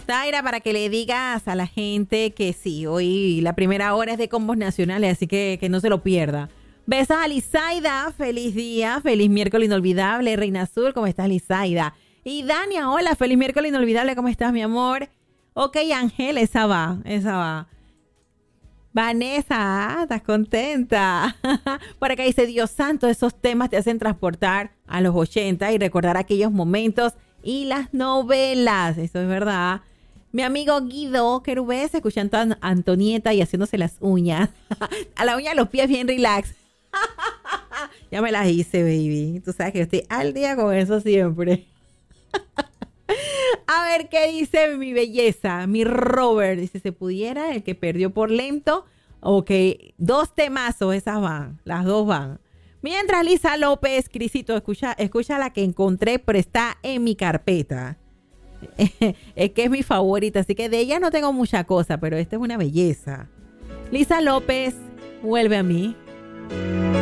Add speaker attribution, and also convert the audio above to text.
Speaker 1: Taira, para que le digas a la gente que sí, hoy la primera hora es de combos nacionales, así que no se lo pierda. Besos a Lizaida, feliz día, feliz miércoles inolvidable, Reina Azul, ¿cómo estás, Lizaida? Y Dania, hola, feliz miércoles inolvidable, ¿cómo estás, mi amor? Ok, Ángel, esa va. Vanessa, ¿estás contenta? Por acá dice, Dios santo, esos temas te hacen transportar a los 80 y recordar aquellos momentos y las novelas. Eso es verdad. Mi amigo Guido Querubés escuchando a Antonieta y haciéndose las uñas. A la uña de los pies bien relax. Ya me las hice, baby. Tú sabes que yo estoy al día con eso siempre. A ver, ¿qué dice mi belleza? Mi Robert. Dice, ¿se pudiera el que perdió por lento? Ok, 2 temazos, esas van. Las 2 van. Mientras Lisa López, Crisito, escucha la que encontré, pero está en mi carpeta. Es que es mi favorita, así que de ella no tengo mucha cosa, pero esta es una belleza. Lisa López, vuelve a mí.